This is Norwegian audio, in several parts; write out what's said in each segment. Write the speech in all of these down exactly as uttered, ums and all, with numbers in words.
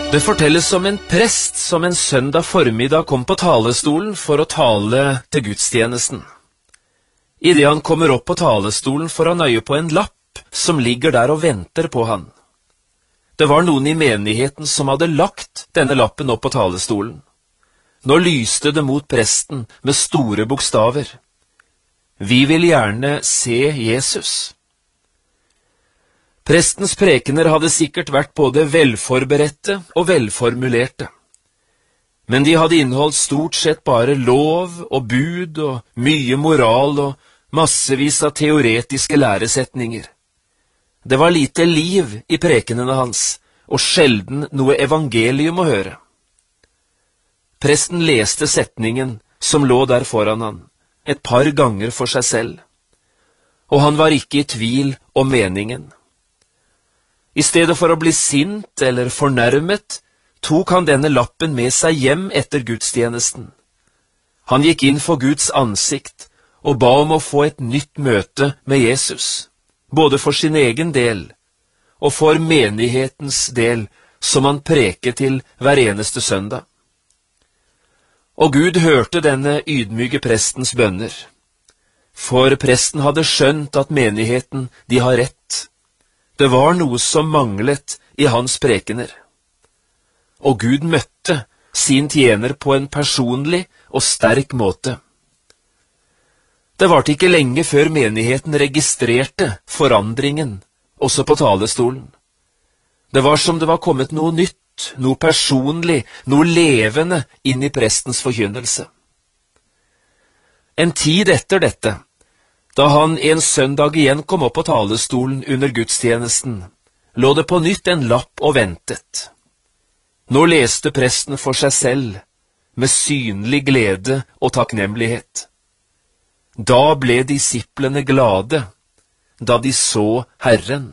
Det fortelles om en prest som en søndag formiddag kom på talestolen for å tale til gudstjenesten. I det han kommer opp på talestolen får han øye på en lapp som ligger der og venter på han. Det var noen i menigheten som hadde lagt denne lappen opp på talestolen. Nå lyste det mot presten med store bokstaver. Vi vil gjerne se Jesus. Prestens prekener hadde sikkert vært både velforberedte og velformulerte. Men de hadde inneholdt stort sett bare lov og bud og mye moral og massevis av teoretiske læresetninger. Det var lite liv i prekenene hans, og sjelden noe evangelium å høre. Presten leste setningen som lå der foran han, et par ganger for seg selv, og han var ikke i tvil om meningen. I stedet for å bli sint eller fornærmet, tok han denne lappen med seg hjem etter gudstjenesten. Han gikk inn for Guds ansikt og ba om å få et nytt møte med Jesus, både for sin egen del og for menighetens del, som han preket til hver eneste søndag. Og Gud hørte denne ydmyke prestens bønner, for presten hadde skjønt at menigheten, de har rett. Det var noe som manglet i hans prekener. Og Gud møtte sin tjener på en personlig og sterk måte. Det varte ikke lenge før menigheten registrerte forandringen, også på talestolen. Det var som det var kommet noe nytt, noe personlig, noe levende inn i prestens forkynnelse. En tid etter dette, da han en søndag igjen kom opp på talestolen under gudstjenesten, lå det på nytt en lapp og ventet. Nå leste presten for seg selv, med synlig glede og takknemlighet. Da ble disiplene glade, da de så Herren.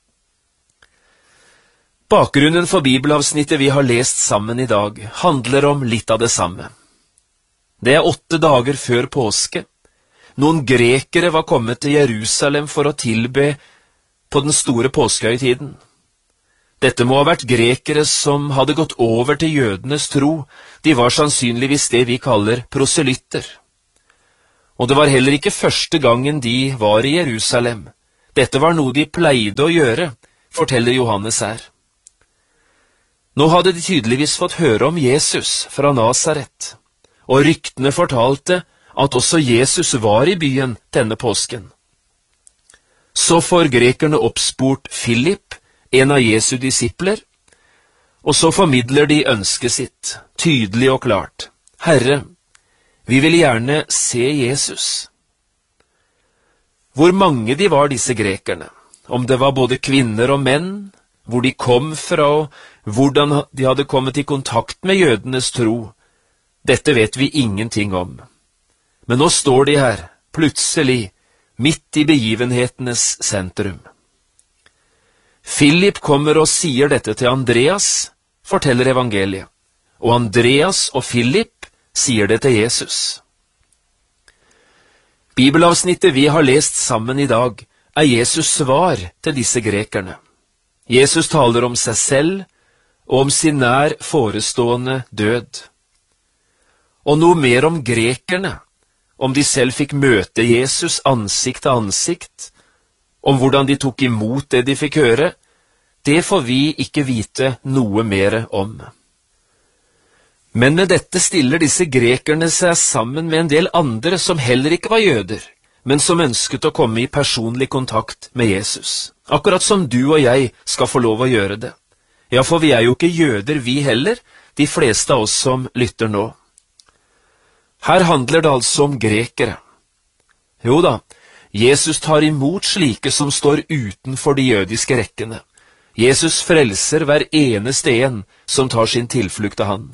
Bakgrunnen for bibelavsnittet vi har lest sammen i dag, handler om litt av det samme. Det er åtte dager før påske. Noen grekere var kommet til Jerusalem for å tilbe på den store påskehøytiden. Dette må ha vært grekere som hadde gått over til jødenes tro. De var sannsynligvis det vi kaller proselytter. Og det var heller ikke første gangen de var i Jerusalem. Dette var noe de pleide å gjøre, forteller Johannes her. Nå hadde de tydeligvis fått høre om Jesus fra Nasaret, og ryktene fortalte at også Jesus var i byen denne påsken. Så får grekerne oppspurt Philip, en av Jesu disipler, og så formidler de ønsket sitt, tydelig og klart. Herre, vi vil gjerne se Jesus. Hvor mange de var, disse grekerne, om det var både kvinner og menn, hvor de kom fra og hvordan de hadde kommet i kontakt med jødenes tro, dette vet vi ingenting om. Men nå står de her, plutselig, midt i begivenhetenes sentrum. Philip kommer og sier dette til Andreas, forteller evangeliet, og Andreas og Philip sier det til Jesus. Bibelavsnittet vi har lest sammen i dag, er Jesus svar til disse grekerne. Jesus taler om seg selv og om sin nær forestående død. Og noe mer om grekerne, om de selv fikk møte Jesus ansikt til ansikt, om hvordan de tok imot det de fikk høre, det får vi ikke vite noe mer om. Men med dette stiller disse grekerne seg sammen med en del andre som heller ikke var jøder, men som ønsket å komme i personlig kontakt med Jesus. Akkurat som du og jeg skal få lov å gjøre det. Ja, for vi er jo ikke jøder vi heller, de fleste av oss som lytter nå. Her handler det altså om grekere. Jo da, Jesus tar imot slike som står utenfor de jødiske rekkene. Jesus frelser hver eneste en som tar sin tilflukt til han.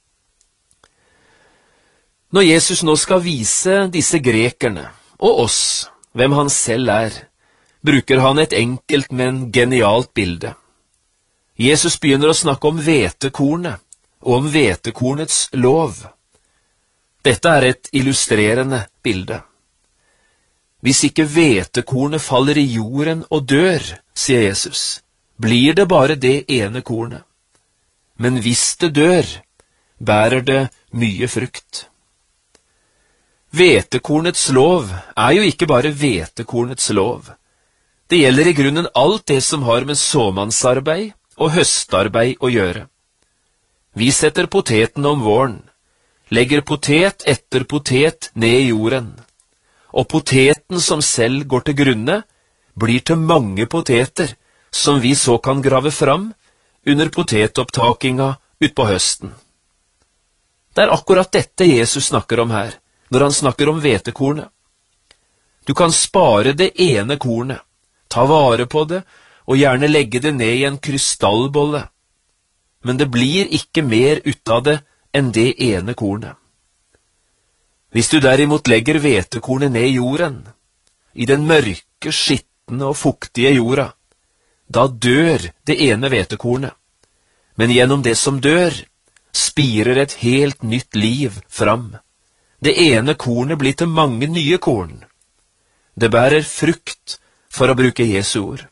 Når Jesus nå skal vise disse grekerne, og oss, hvem han selv er, bruker han et enkelt, men genialt bilde. Jesus begynner å snakke om hvetekornet, og om hvetekornets lov. Dette er et illustrerende bilde. Hvis ikke hvetekornet faller i jorden og dør, sier Jesus, blir det bare det ene kornet. men hvis det dør, bærer det mye frukt. Hvetekornets lov er jo ikke bare hvetekornets lov. Det gjelder i grunnen alt det som har med såmannsarbeid og høstarbeid å gjøre. Vi setter poteten om våren, legger potet etter potet ned i jorden, og poteten som selv går til grunne, blir til mange poteter, som vi så kan grave fram under potetopptakinga ut på høsten. Det er akkurat dette Jesus snakker om her, når han snakker om hvetekornet. Du kan spare det ene kornet, ta vare på det, og gjerne legge det ned i en krystallbolle. Men det blir ikke mer ut av det enn det ene kornet. Hvis du derimot legger hvetekornet ned i jorden, i den mørke, skitne og fuktige jorda, da dør det ene hvetekornet. Men gjennom det som dør, spirer et helt nytt liv fram. Det ene kornet blir til mange nye korn. Det bærer frukt, for å bruke Jesu ord.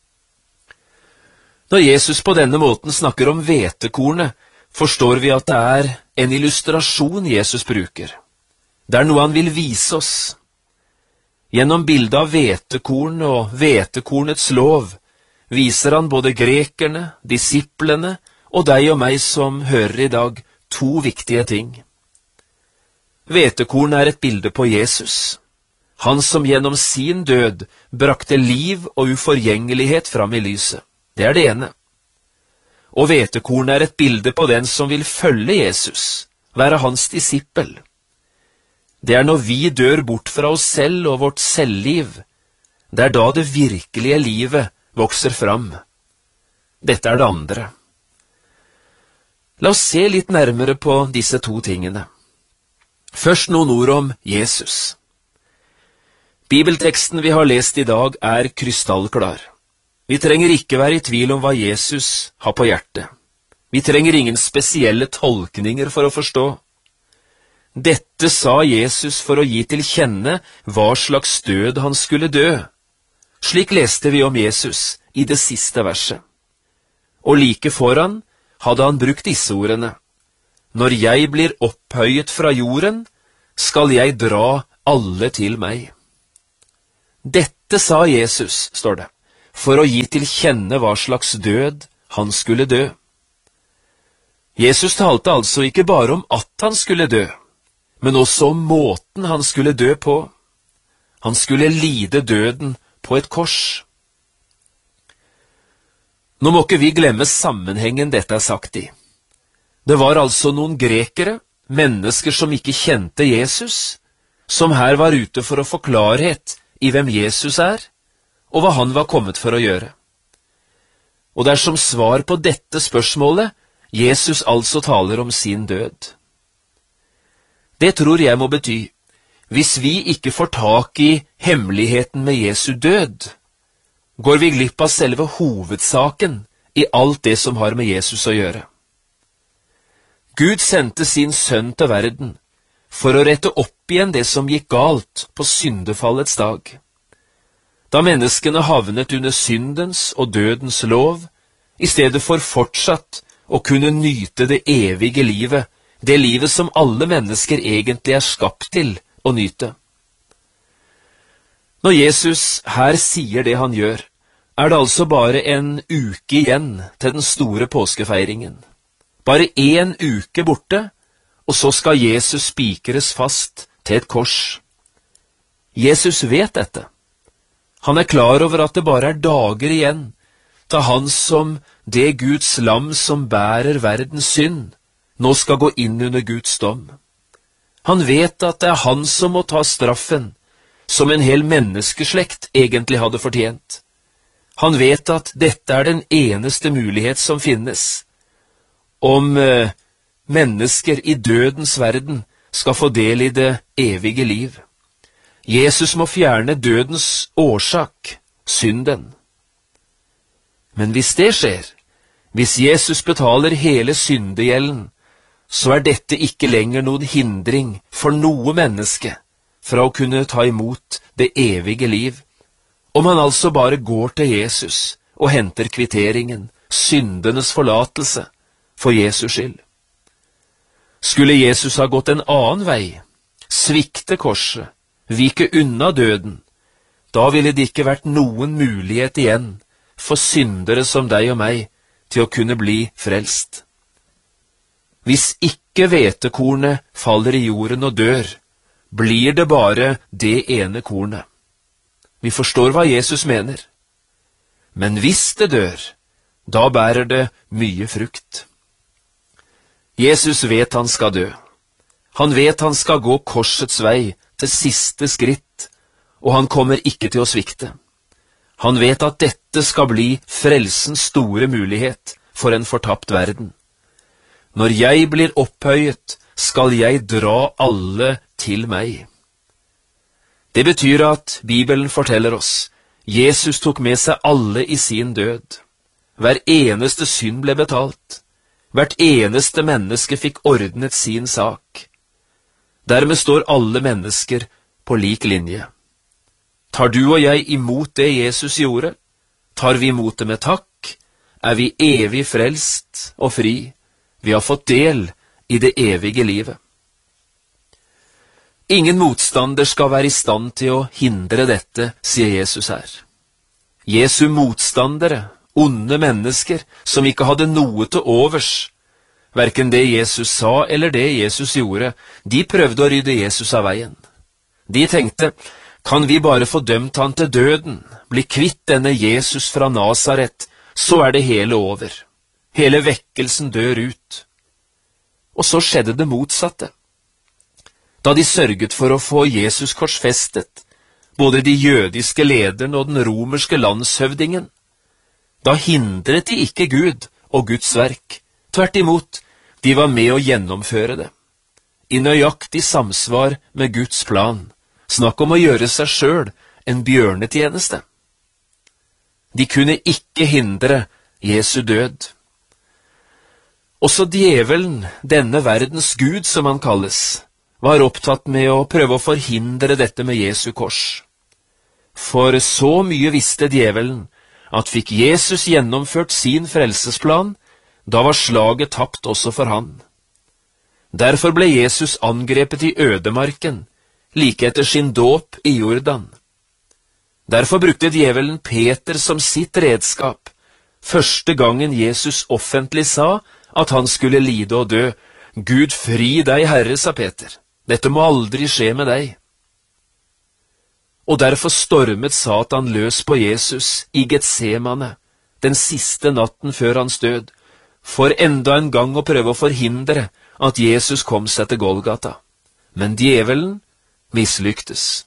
Når Jesus på denne måten snakker om hvetekornet, forstår vi at det er en illustrasjon Jesus bruker. Det er noe han vil vise oss. Gjennom bildet av hvetekorn og hvetekornets lov viser han både grekerne, disiplene og deg og meg som hører i dag, to viktige ting. Hvetekorn er et bilde på Jesus, han som gjennom sin død brakte liv og uforgjengelighet fram i lyset. Det er det ene. Og hvetekorn er et bilde på den som vil følge Jesus, være hans disippel. Det er når vi dør bort fra oss selv og vårt selvliv, det er da det virkelige livet vokser fram. Dette er det andre. La oss se litt nærmere på disse to tingene. Først noen ord om Jesus. Bibelteksten vi har lest i dag er krystallklar. Vi trenger ikke være i tvil om hva Jesus har på hjertet. Vi trenger ingen spesielle tolkninger for å forstå. Dette sa Jesus for å gi til kjenne hva slags død han skulle dø. Slik leste vi om Jesus i det siste verset. Og like foran hadde han brukt disse ordene. Når jeg blir opphøyet fra jorden, skal jeg dra alle til meg. Dette sa Jesus, står det, for å gi til kjenne hva slags død han skulle dø. Jesus talte altså ikke bare om at han skulle dø, men også om måten han skulle dø på. Han skulle lide døden på et kors. Nå må ikke vi glemme sammenhengen dette er sagt i. Det var altså noen grekere, mennesker som ikke kjente Jesus, som her var ute for å få klarhet i hvem Jesus er, og hva han var kommet for å gjøre. Og det er som svar på dette spørsmålet Jesus altså taler om sin død. Det tror jeg må bety, hvis vi ikke får tak i hemmeligheten med Jesu død, går vi glipp av selve hovedsaken i alt det som har med Jesus å gjøre. Gud sendte sin sønn til verden for å rette opp igjen det som gikk galt på syndefallets dag. Da menneskene havnet under syndens og dødens lov, i stedet for fortsatt å kunne nyte det evige livet, det livet som alle mennesker egentlig er skapt til å nyte. Når Jesus her sier det han gjør, er det altså bare en uke igjen til den store påskefeiringen. Bare en uke borte, og så skal Jesus spikres fast til et kors. Jesus vet dette. Han er klar over at det bare er dager igjen, da han som det Guds lam som bærer verdens synd, nå skal gå inn under Guds dom. Han vet at det er han som må ta straffen, som en hel menneskeslekt egentlig hadde fortjent. Han vet at dette er den eneste mulighet som finnes, om eh, mennesker i dødens verden skal få del i det evige liv. Jesus må fjerne dødens årsak, synden. Men hvis det skjer, hvis Jesus betaler hele syndegjelden, så er dette ikke lenger noen hindring for noe menneske fra å kunne ta imot det evige liv, om han altså bare går til Jesus og henter kvitteringen, syndenes forlatelse, for Jesus skyld. Skulle Jesus ha gått en annen vei, svikte korset, vike unna døden, da ville det ikke vært noen mulighet igjen for syndere som deg og meg til å kunne bli frelst. Hvis ikke hvetekornet faller i jorden og dør, blir det bare det ene kornet. Vi forstår hva Jesus mener. Men hvis det dør, da bærer det mye frukt. Jesus vet han skal dø. Han vet han skal gå korsets vei til siste skritt, og han kommer ikke til å svikte. Han vet at dette skal bli frelsens store mulighet for en fortapt verden. Når jeg blir opphøyet, skal jeg dra alle til meg. Det betyr at Bibelen forteller oss, Jesus tok med seg alle i sin død. Hver eneste synd ble betalt. Hvert eneste menneske fikk ordnet sin sak. Dermed står alle mennesker på lik linje. Tar du og jeg imot det Jesus gjorde? Tar vi imot det med takk? Er vi evig frelst og fri? Vi har fått del i det evige livet. Ingen motstander skal være i stand til å hindre dette, sier Jesus her. Jesu motstandere, onde mennesker, som ikke hadde noe til overs, hverken det Jesus sa eller det Jesus gjorde, de prøvde å rydde Jesus av veien. De tenkte, kan vi bare få dømt han til døden, bli kvitt denne Jesus fra Nazaret, så er det hele over. Hele vekkelsen dør ut. Og så skjedde det motsatte. Da de sørget for å få Jesus korsfestet, både de jødiske lederne og den romerske landshøvdingen, da hindret de ikke Gud og Guds verk. Tvert imot, de var med å gjennomføre det. I nøyaktig samsvar med Guds plan. Snakk om å gjøre seg selv en bjørnetjeneste. De kunne ikke hindre Jesu død. Også djevelen, denne verdens Gud som han kalles, var opptatt med å prøve å forhindre dette med Jesu kors. For så mye visste djevelen, at fikk Jesus gjennomført sin frelsesplan, da var slaget tapt også for han. Derfor ble Jesus angrepet i ødemarken, like etter sin dåp i Jordan. Derfor brukte djevelen Peter som sitt redskap, første gangen Jesus offentlig sa at han skulle lide og dø. Gud fri deg, Herre, sa Peter. Dette må aldri skje med deg. Og derfor stormet Satan løs på Jesus i Getsemane, den siste natten før hans død, for enda en gang å prøve å forhindre at Jesus kom seg til Golgata. Men djevelen mislyktes.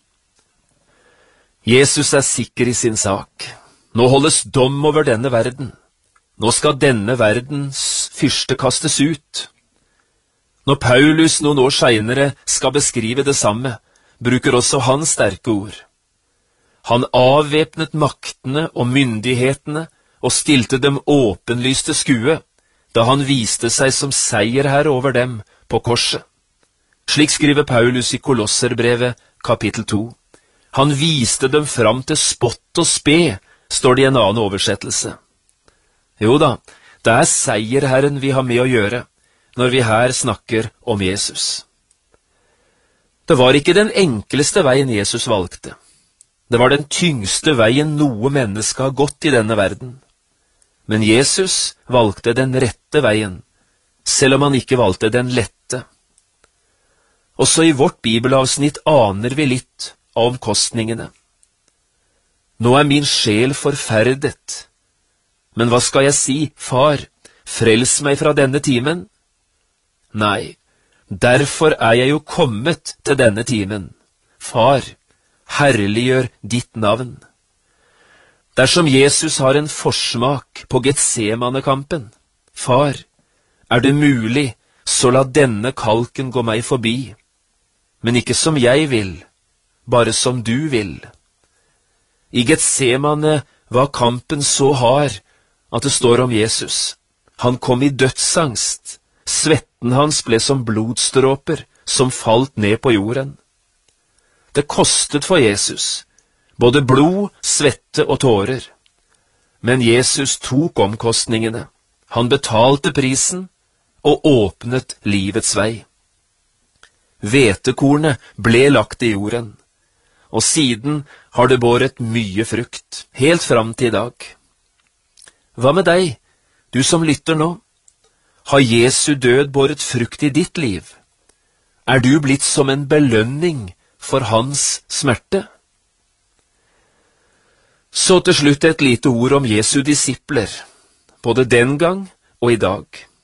Jesus er sikker i sin sak. Nå holdes dom over denne verden. Nå skal denne verdens fyrste kastes ut. Når Paulus noen år senere skal beskrive det samme, bruker også han sterke ord. Han avvæpnet maktene og myndighetene og stilte dem åpenlyst til skue, da han viste seg som seierherre over dem på korset. Slik skriver Paulus i Kolosserbrevet kapittel to. Han viste dem fram til spott og spe, står det i en annen oversettelse. Jo da, det er seierherren vi har med å gjøre, når vi her snakker om Jesus. Det var ikke den enkleste veien Jesus valgte. Det var den tyngste veien noe menneske har gått i denne verden. Men Jesus valgte den rette veien, selv om han ikke valgte den lette. Også i vårt bibelavsnitt aner vi litt av omkostningene. Nå er min sjel forferdet. Men hva skal jeg si, far, frels meg fra denne timen? Nei, derfor er jeg jo kommet til denne timen. Far, herliggjør ditt navn. Dersom Jesus har en forsmak på Getsemane-kampen, far, er det mulig, så la denne kalken gå meg forbi. Men ikke som jeg vil, bare som du vil. I Getsemane var kampen så hard at det står om Jesus. Han kom i dødsangst. Svetten hans ble som blodstråper som falt ned på jorden. Det kostet for Jesus, både blod, svette og tårer. Men Jesus tok omkostningene. Han betalte prisen, og åpnet livets vei. Hvetekornet ble lagt i jorden, og siden har det båret mye frukt, helt fram til i dag. Hva med deg, du som lytter nå? Har Jesu død båret frukt i ditt liv? Er du blitt som en belønning for hans smerte? Så til slutt et lite ord om Jesu disipler, både den gang og i dag.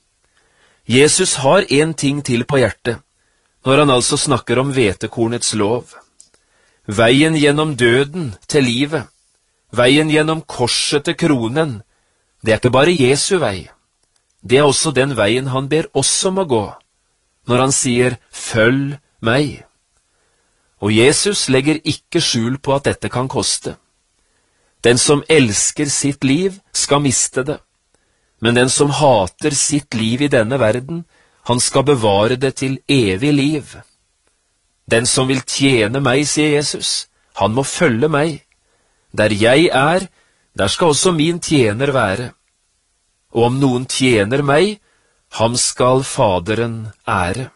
Jesus har en ting til på hjertet, når han altså snakker om hvetekornets lov. Veien gjennom døden til livet, veien gjennom korset til kronen, det er ikke bare Jesu vei. Det er også den veien han ber oss om å gå, når han sier, «Følg meg». Og Jesus legger ikke skjul på at dette kan koste. Den som elsker sitt liv skal miste det, men den som hater sitt liv i denne verden, han skal bevare det til evig liv. Den som vil tjene meg, sier Jesus, han må følge meg. Der jeg er, der skal også min tjener være. Og om noen tjener meg, ham skal Faderen ære.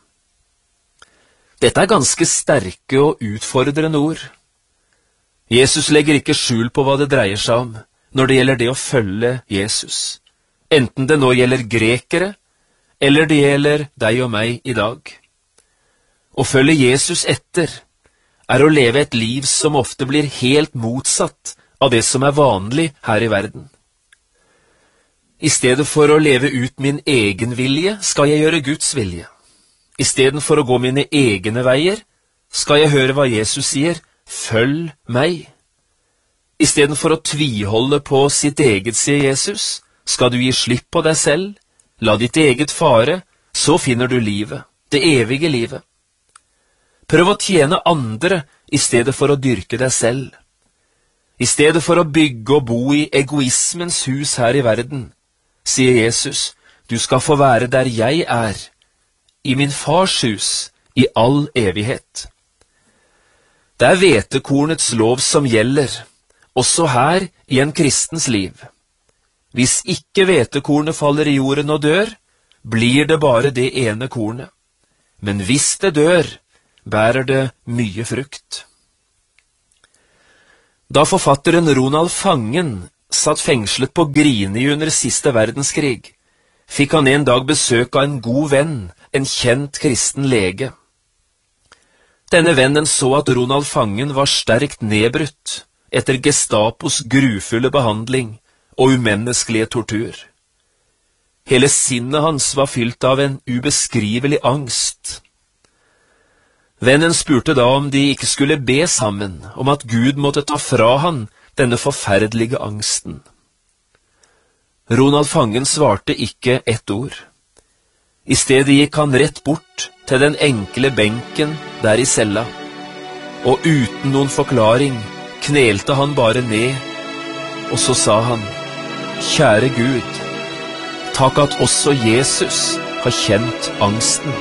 Dette er ganske sterke og utfordrende ord. Jesus legger ikke skjul på hva det dreier seg om når det gjelder det å følge Jesus, enten det nå gjelder grekere, eller det gjelder deg og meg i dag. Å følge Jesus etter er å leve et liv som ofte blir helt motsatt av det som er vanlig her i verden. I stedet for å leve ut min egen vilje, skal jeg gjøre Guds vilje. I stedet for å gå mine egne veier, skal jeg høre hva Jesus sier, følg meg. I stedet for å tviholde på sitt eget, sier Jesus, skal du gi slipp på deg selv, la ditt eget fare, så finner du livet, det evige livet. Prøv å tjene andre i stedet for å dyrke deg selv. I stedet for å bygge og bo i egoismens hus her i verden, sier Jesus, du skal få være der jeg er, i min fars hus, i all evighet. Det er hvetekornets lov som gjelder, også her i en kristens liv. Hvis ikke hvetekornet faller i jorden og dør, blir det bare det ene kornet. Men hvis det dør, bærer det mye frukt. Da forfatteren Ronald Fangen satt fengslet på Grini under siste verdenskrig, fikk han en dag besøk av en god venn, en kjent kristen lege. Denne vennen så at Ronald Fangen var sterkt nedbrutt etter Gestapos grufulle behandling og umenneskelige tortur. Hele sinnet hans var fylt av en ubeskrivelig angst. Vennen spurte da om de ikke skulle be sammen, om at Gud måtte ta fra han denne forferdelige angsten. Ronald Fangen svarte ikke ett ord. I stedet gikk han rett bort til den enkle benken der i cella, og uten noen forklaring knelte han bare ned, og så sa han, «Kjære Gud, takk at også Jesus har kjent angsten.»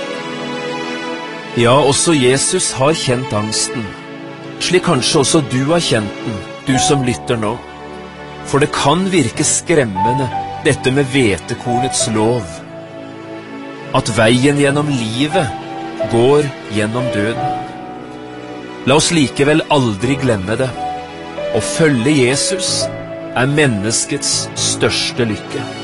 Ja, også Jesus har kjent angsten, slik kanskje også du har kjent den, du som lytter nå. For det kan virke skremmende, dette med hvetekornets lov. At veien gjennom livet går gjennom døden. La oss likevel aldri glemme det. Å følge Jesus er menneskets største lykke.